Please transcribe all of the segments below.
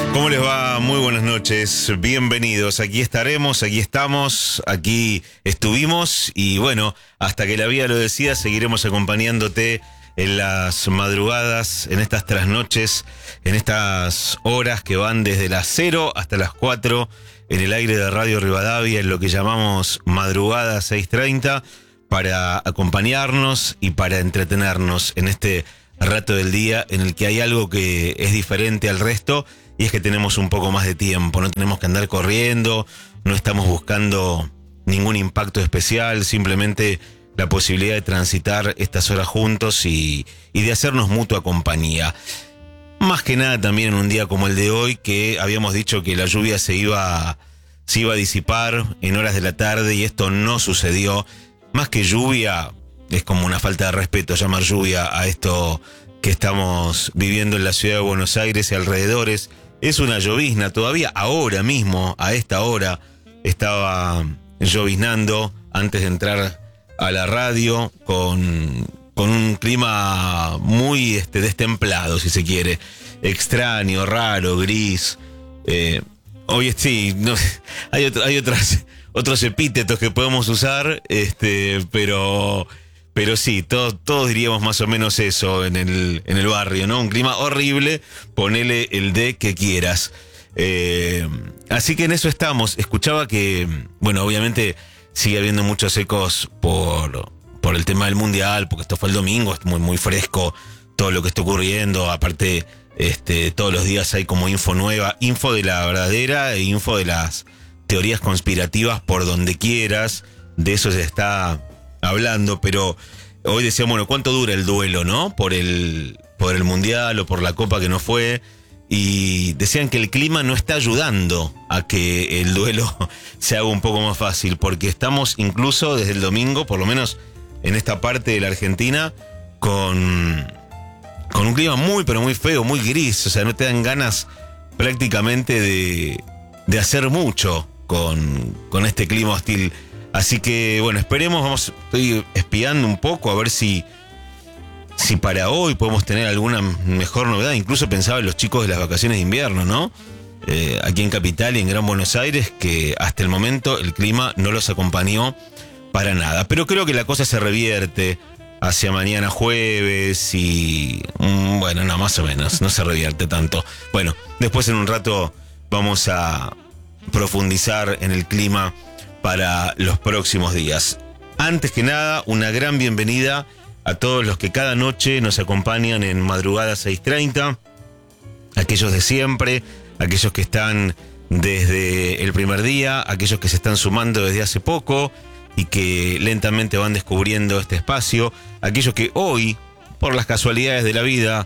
¿Cómo les va? Muy buenas noches, bienvenidos. Aquí estaremos, aquí estamos, aquí estuvimos y bueno, hasta que la vida lo decida, seguiremos acompañándote en las madrugadas, en estas trasnoches, en estas horas que van desde las 0 hasta las 4 en el aire de Radio Rivadavia, en lo que llamamos Madrugada 6:30, para acompañarnos y para entretenernos en este rato del día en el que hay algo que es diferente al resto. Y es que tenemos un poco más de tiempo, no tenemos que andar corriendo, no estamos buscando ningún impacto especial, simplemente la posibilidad de transitar estas horas juntos y de hacernos mutua compañía. Más que nada también en un día como el de hoy, que habíamos dicho que la lluvia se iba a disipar en horas de la tarde y esto no sucedió. Más que lluvia, es como una falta de respeto llamar lluvia a esto que estamos viviendo en la ciudad de Buenos Aires y alrededores. Es una llovizna todavía, ahora mismo, a esta hora, estaba lloviznando antes de entrar a la radio con un clima muy destemplado, si se quiere, extraño, raro, gris. Hoy sí, no, hay otros epítetos que podemos usar, pero sí, todos diríamos más o menos eso en el barrio, ¿no? Un clima horrible, ponele el de que quieras. Así que en eso estamos. Escuchaba que, bueno, obviamente sigue habiendo muchos ecos por el tema del Mundial, porque esto fue el domingo, es muy, muy fresco todo lo que está ocurriendo. Aparte, todos los días hay como info nueva, info de la verdadera e info de las teorías conspirativas por donde quieras. De eso se está hablando, pero hoy decíamos, bueno, ¿cuánto dura el duelo, no? Por el Mundial o por la Copa que no fue, y decían que el clima no está ayudando a que el duelo se haga un poco más fácil, porque estamos incluso desde el domingo, por lo menos en esta parte de la Argentina, con un clima muy, pero muy feo, muy gris, o sea, no te dan ganas prácticamente de hacer mucho con este clima hostil. Así que, bueno, esperemos, estoy espiando un poco a ver si para hoy podemos tener alguna mejor novedad. Incluso pensaba en los chicos de las vacaciones de invierno, ¿no? Aquí en Capital y en Gran Buenos Aires, que hasta el momento el clima no los acompañó para nada. Pero creo que la cosa se revierte hacia mañana jueves y, bueno, no, más o menos, no se revierte tanto. Bueno, después en un rato vamos a profundizar en el clima para los próximos días. Antes que nada, una gran bienvenida a todos los que cada noche nos acompañan en Madrugada 6:30, aquellos de siempre, aquellos que están desde el primer día, aquellos que se están sumando desde hace poco y que lentamente van descubriendo este espacio, aquellos que hoy, por las casualidades de la vida,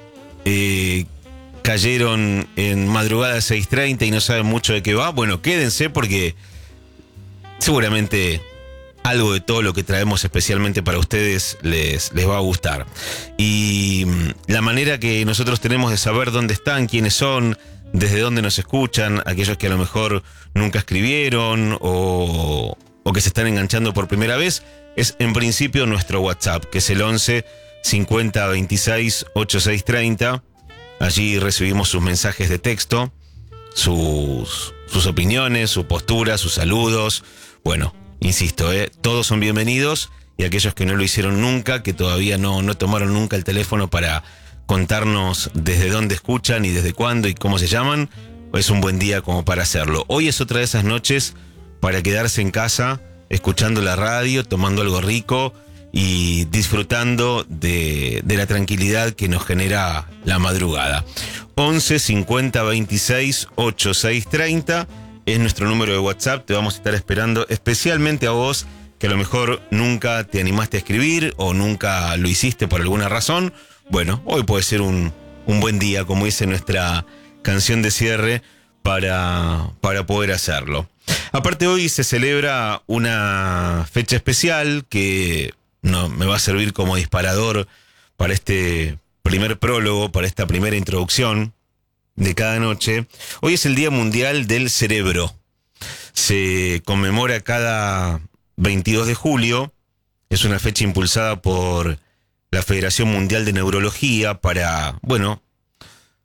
cayeron en Madrugada 6:30 y no saben mucho de qué va. Bueno, quédense porque seguramente algo de todo lo que traemos especialmente para ustedes les va a gustar. Y la manera que nosotros tenemos de saber dónde están, quiénes son, desde dónde nos escuchan, aquellos que a lo mejor nunca escribieron o que se están enganchando por primera vez, es en principio nuestro WhatsApp, que es el 11 50 26 8630. Allí recibimos sus mensajes de texto, sus opiniones, su postura, sus saludos. Bueno, insisto, todos son bienvenidos, y aquellos que no lo hicieron nunca, que todavía no tomaron nunca el teléfono para contarnos desde dónde escuchan y desde cuándo y cómo se llaman, es un buen día como para hacerlo. Hoy es otra de esas noches para quedarse en casa, escuchando la radio, tomando algo rico y disfrutando de la tranquilidad que nos genera la madrugada. 11 50 26 8630 es nuestro número de WhatsApp. Te vamos a estar esperando, especialmente a vos que a lo mejor nunca te animaste a escribir o nunca lo hiciste por alguna razón. Bueno, hoy puede ser un buen día, como dice nuestra canción de cierre, para poder hacerlo. Aparte, hoy se celebra una fecha especial que me va a servir como disparador para este primer prólogo, para esta primera introducción de cada noche. Hoy es el Día Mundial del Cerebro. Se conmemora cada 22 de julio. Es una fecha impulsada por la Federación Mundial de Neurología para, bueno,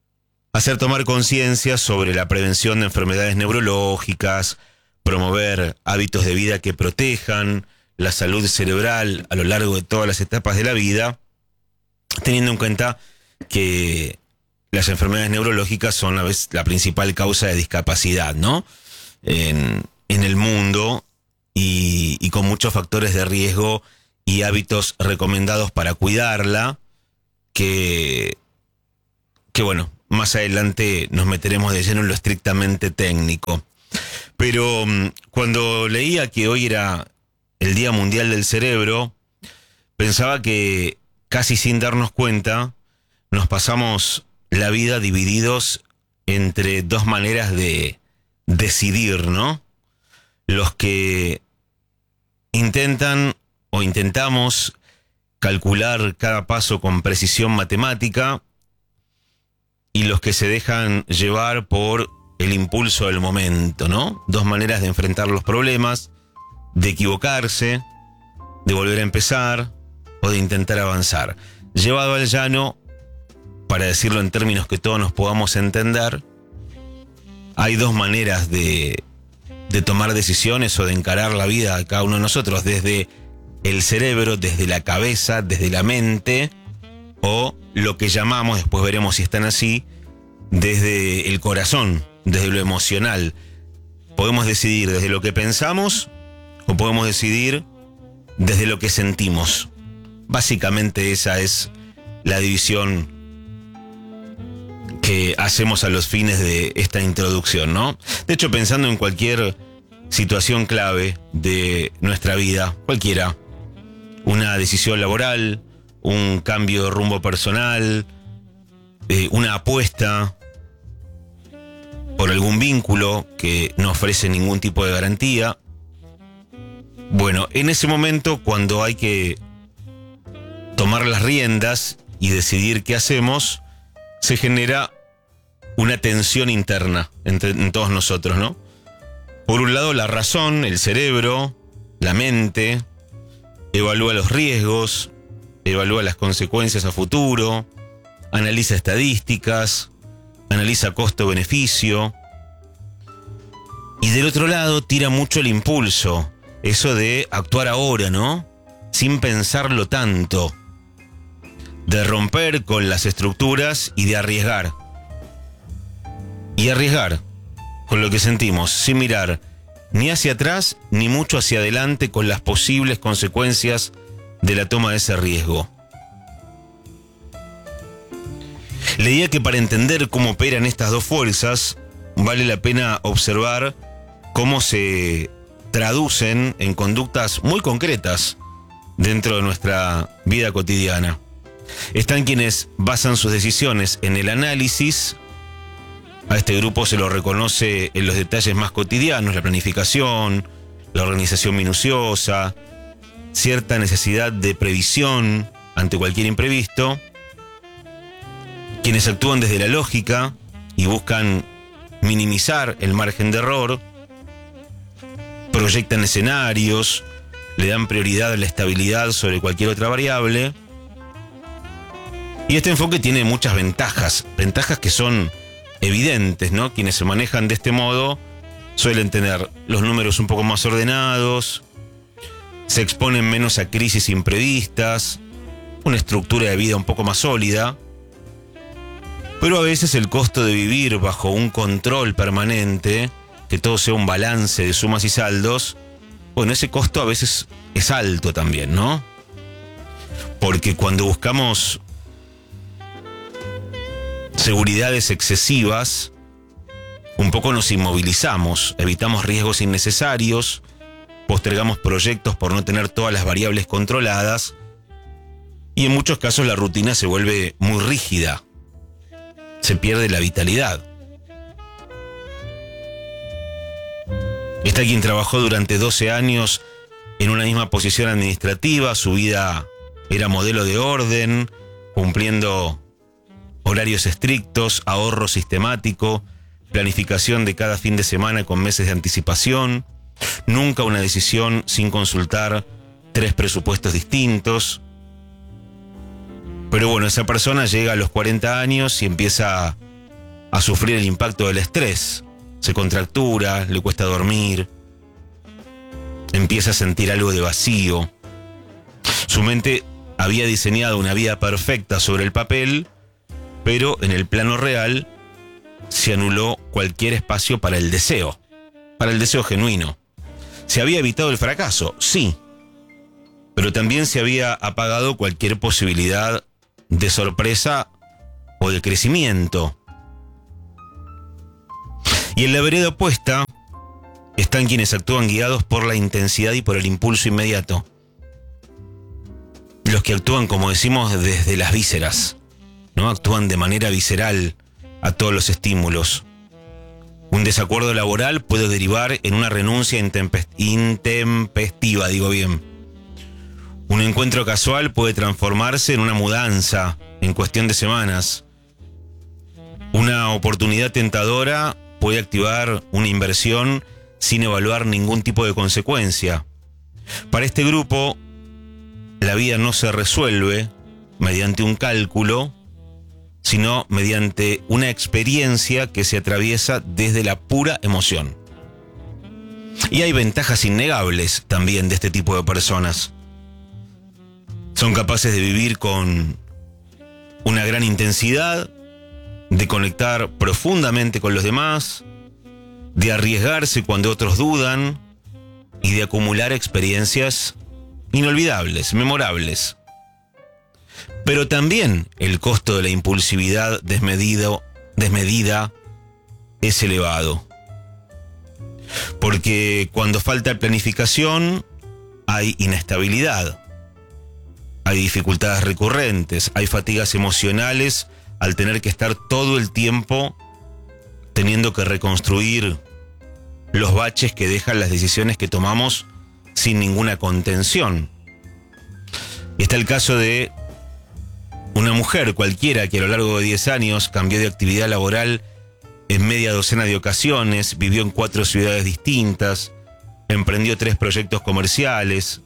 hacer tomar conciencia sobre la prevención de enfermedades neurológicas, promover hábitos de vida que protejan la salud cerebral a lo largo de todas las etapas de la vida, teniendo en cuenta que las enfermedades neurológicas son a veces la principal causa de discapacidad, ¿no? En el mundo y con muchos factores de riesgo y hábitos recomendados para cuidarla, que bueno, más adelante nos meteremos de lleno en lo estrictamente técnico. Pero cuando leía que hoy era el Día Mundial del Cerebro, pensaba que casi sin darnos cuenta nos pasamos la vida divididos entre dos maneras de decidir, ¿no? Los que intentan o intentamos calcular cada paso con precisión matemática y los que se dejan llevar por el impulso del momento, ¿no? Dos maneras de enfrentar los problemas, de equivocarse, de volver a empezar o de intentar avanzar. Llevado al llano, para decirlo en términos que todos nos podamos entender, hay dos maneras de tomar decisiones o de encarar la vida de cada uno de nosotros, desde el cerebro, desde la cabeza, desde la mente, o lo que llamamos, después veremos si están así, desde el corazón, desde lo emocional. Podemos decidir desde lo que pensamos o podemos decidir desde lo que sentimos. Básicamente esa es la división que hacemos a los fines de esta introducción, ¿no? De hecho, pensando en cualquier situación clave de nuestra vida, cualquiera, una decisión laboral, un cambio de rumbo personal, una apuesta por algún vínculo que no ofrece ningún tipo de garantía. Bueno, en ese momento, cuando hay que tomar las riendas y decidir qué hacemos, se genera una tensión interna en todos nosotros, ¿no? Por un lado, la razón, el cerebro, la mente, evalúa los riesgos, evalúa las consecuencias a futuro, analiza estadísticas, analiza costo-beneficio. Y del otro lado tira mucho el impulso, eso de actuar ahora, ¿no? Sin pensarlo tanto, de romper con las estructuras y de arriesgar. Y arriesgar con lo que sentimos, sin mirar ni hacia atrás ni mucho hacia adelante con las posibles consecuencias de la toma de ese riesgo. Leía que para entender cómo operan estas dos fuerzas, vale la pena observar cómo se traducen en conductas muy concretas dentro de nuestra vida cotidiana. Están quienes basan sus decisiones en el análisis. A este grupo se lo reconoce en los detalles más cotidianos, la planificación, la organización minuciosa, cierta necesidad de previsión ante cualquier imprevisto. Quienes actúan desde la lógica y buscan minimizar el margen de error, proyectan escenarios, le dan prioridad a la estabilidad sobre cualquier otra variable. Y este enfoque tiene muchas ventajas que son evidentes, ¿no? Quienes se manejan de este modo suelen tener los números un poco más ordenados, se exponen menos a crisis imprevistas, una estructura de vida un poco más sólida. Pero a veces el costo de vivir bajo un control permanente, que todo sea un balance de sumas y saldos, bueno, ese costo a veces es alto también, ¿no? Porque cuando buscamos seguridades excesivas, un poco nos inmovilizamos, evitamos riesgos innecesarios, postergamos proyectos por no tener todas las variables controladas y en muchos casos la rutina se vuelve muy rígida, se pierde la vitalidad. Está quien trabajó durante 12 años en una misma posición administrativa, su vida era modelo de orden, cumpliendo horarios estrictos, ahorro sistemático, planificación de cada fin de semana con meses de anticipación, nunca una decisión sin consultar 3 presupuestos distintos. Pero bueno, esa persona llega a los 40 años y empieza a sufrir el impacto del estrés. Se contractura, le cuesta dormir, empieza a sentir algo de vacío. Su mente había diseñado una vida perfecta sobre el papel, pero en el plano real se anuló cualquier espacio para el deseo genuino. Se había evitado el fracaso, sí, pero también se había apagado cualquier posibilidad de sorpresa o de crecimiento. Y en la vereda opuesta están quienes actúan guiados por la intensidad y por el impulso inmediato. Los que actúan, como decimos, desde las vísceras, ¿no? Actúan de manera visceral a todos los estímulos. Un desacuerdo laboral puede derivar en una renuncia intempestiva, Un encuentro casual puede transformarse en una mudanza en cuestión de semanas. Una oportunidad tentadora puede activar una inversión sin evaluar ningún tipo de consecuencia. Para este grupo, la vida no se resuelve mediante un cálculo, sino mediante una experiencia que se atraviesa desde la pura emoción. Y hay ventajas innegables también de este tipo de personas. Son capaces de vivir con una gran intensidad, de conectar profundamente con los demás, de arriesgarse cuando otros dudan y de acumular experiencias inolvidables, memorables. Pero también el costo de la impulsividad desmedida es elevado. Porque cuando falta planificación hay inestabilidad, hay dificultades recurrentes, hay fatigas emocionales al tener que estar todo el tiempo teniendo que reconstruir los baches que dejan las decisiones que tomamos sin ninguna contención. Está el caso de una mujer cualquiera que a lo largo de 10 años cambió de actividad laboral en media docena de ocasiones, vivió en 4 ciudades distintas, emprendió 3 proyectos comerciales,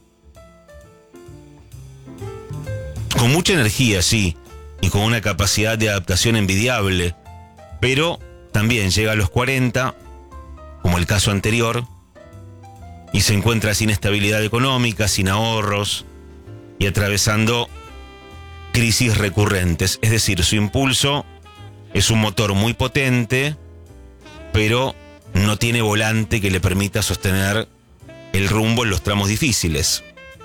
con mucha energía, sí, y con una capacidad de adaptación envidiable, pero también llega a los 40, como el caso anterior, y se encuentra sin estabilidad económica, sin ahorros y atravesando crisis recurrentes. Es decir, su impulso es un motor muy potente, pero no tiene volante que le permita sostener el rumbo en los tramos difíciles.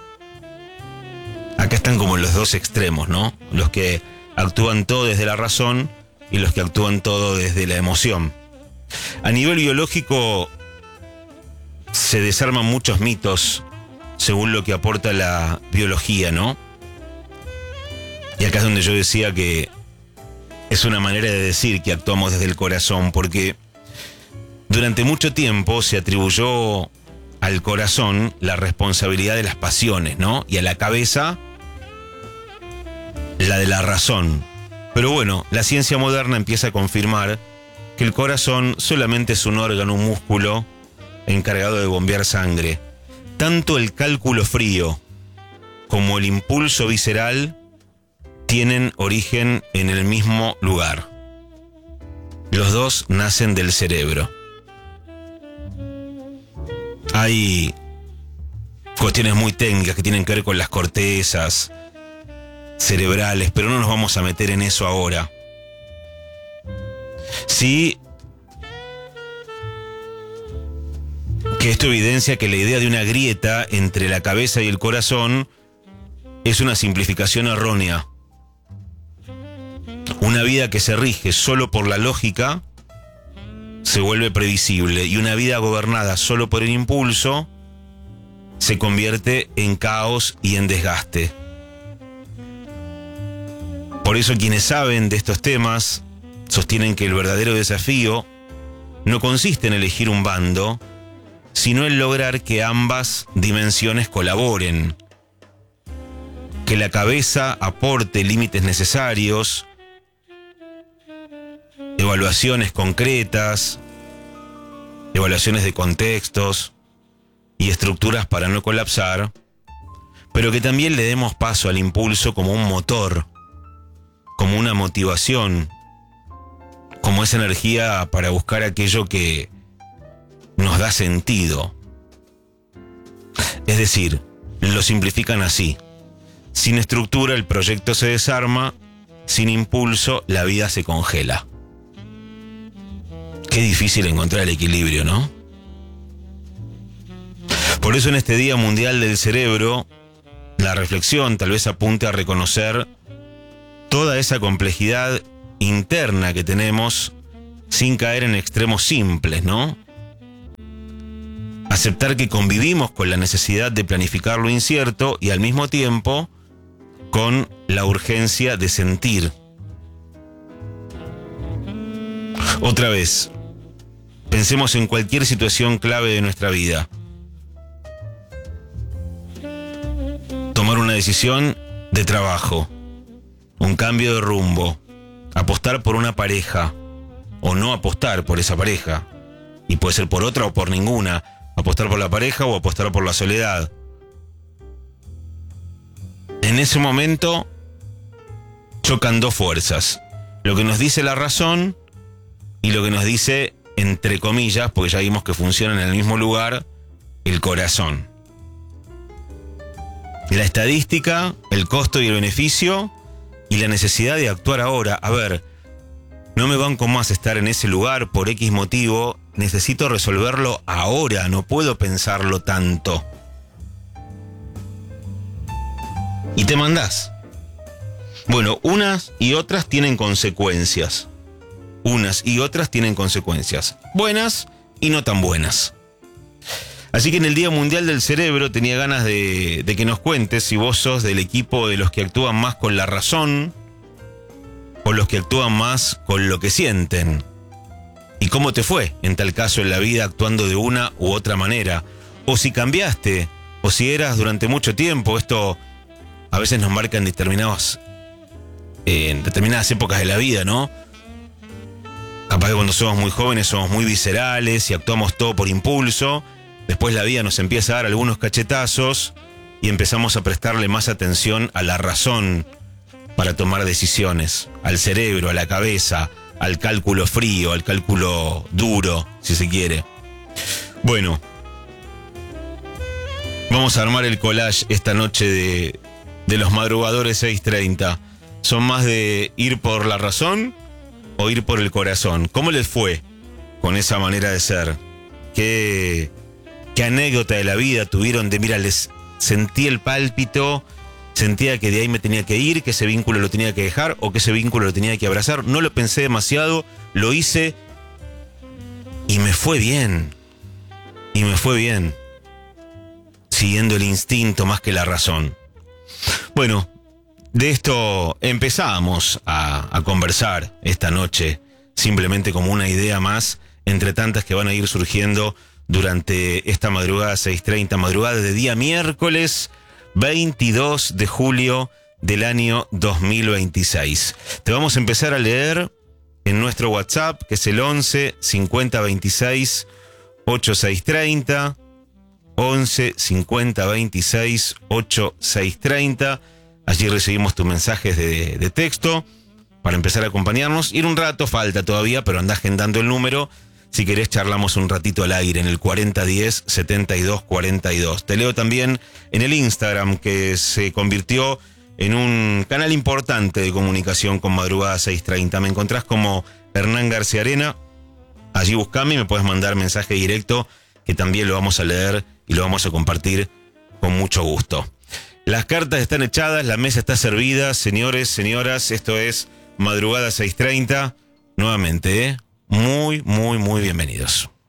Acá están como los dos extremos, ¿no? Los que actúan todo desde la razón y los que actúan todo desde la emoción. A nivel biológico se desarman muchos mitos según lo que aporta la biología, ¿no? Y acá es donde yo decía que es una manera de decir que actuamos desde el corazón, porque durante mucho tiempo se atribuyó al corazón la responsabilidad de las pasiones, ¿no? Y a la cabeza la de la razón. Pero bueno, la ciencia moderna empieza a confirmar que el corazón solamente es un órgano, un músculo encargado de bombear sangre. Tanto el cálculo frío como el impulso visceral tienen origen en el mismo lugar. Los dos nacen del cerebro. Hay cuestiones muy técnicas que tienen que ver con las cortezas cerebrales, pero no nos vamos a meter en eso ahora. Sí, que esto evidencia que la idea de una grieta entre la cabeza y el corazón es una simplificación errónea. Una vida que se rige solo por la lógica se vuelve previsible, y una vida gobernada solo por el impulso se convierte en caos y en desgaste. Por eso quienes saben de estos temas sostienen que el verdadero desafío no consiste en elegir un bando, sino en lograr que ambas dimensiones colaboren, que la cabeza aporte límites necesarios, evaluaciones concretas, evaluaciones de contextos y estructuras para no colapsar, pero que también le demos paso al impulso como un motor, como una motivación, como esa energía para buscar aquello que nos da sentido. Es decir, lo simplifican así: sin estructura el proyecto se desarma, sin impulso la vida se congela. Qué difícil encontrar el equilibrio, ¿no? Por eso en este Día Mundial del Cerebro, la reflexión tal vez apunte a reconocer toda esa complejidad interna que tenemos sin caer en extremos simples, ¿no? Aceptar que convivimos con la necesidad de planificar lo incierto y al mismo tiempo con la urgencia de sentir. Otra vez, pensemos en cualquier situación clave de nuestra vida. Tomar una decisión de trabajo, un cambio de rumbo, apostar por una pareja o no apostar por esa pareja, y puede ser por otra o por ninguna, apostar por la pareja o apostar por la soledad. En ese momento chocan dos fuerzas, lo que nos dice la razón y lo que nos dice, entre comillas, porque ya vimos que funcionan en el mismo lugar, el corazón. La estadística, el costo y el beneficio y la necesidad de actuar ahora. A ver, no me banco más estar en ese lugar por X motivo, necesito resolverlo ahora, no puedo pensarlo tanto. Y te mandás. Bueno, unas y otras tienen consecuencias. Unas y otras tienen consecuencias. Buenas y no tan buenas. Así que en el Día Mundial del Cerebro tenía ganas de que nos cuentes si vos sos del equipo de los que actúan más con la razón o los que actúan más con lo que sienten. ¿Y cómo te fue en tal caso en la vida actuando de una u otra manera? O si cambiaste, o si eras durante mucho tiempo. Esto a veces nos marca en determinadas épocas de la vida, ¿no? Capaz que cuando somos muy jóvenes somos muy viscerales y actuamos todo por impulso. Después la vida nos empieza a dar algunos cachetazos y empezamos a prestarle más atención a la razón para tomar decisiones, al cerebro, a la cabeza, al cálculo frío, al cálculo duro, si se quiere. Bueno, vamos a armar el collage esta noche de los madrugadores 6:30. ¿Son más de ir por la razón o ir por el corazón? ¿Cómo les fue con esa manera de ser? ¿Qué anécdota de la vida tuvieron de, mira, les sentí el pálpito, sentía que de ahí me tenía que ir, que ese vínculo lo tenía que dejar o que ese vínculo lo tenía que abrazar? No lo pensé demasiado, lo hice y me fue bien. Y me fue bien. Siguiendo el instinto más que la razón. Bueno, de esto empezamos a conversar esta noche, simplemente como una idea más entre tantas que van a ir surgiendo durante esta madrugada 6:30, madrugada de día miércoles 22 de julio del año 2026. Te vamos a empezar a leer en nuestro WhatsApp, que es el 11 50 26 8630, 11 50 26 8630. Allí recibimos tus mensajes de texto para empezar a acompañarnos. Ir un rato, falta todavía, pero anda agendando el número. Si querés charlamos un ratito al aire en el 4010 7242. Te leo también en el Instagram, que se convirtió en un canal importante de comunicación con Madrugada 630. Me encontrás como Hernán García Arena. Allí buscame y me puedes mandar mensaje directo, que también lo vamos a leer y lo vamos a compartir con mucho gusto. Las cartas están echadas, la mesa está servida, señores, señoras. Esto es Madrugada 630. Nuevamente, muy bienvenidos.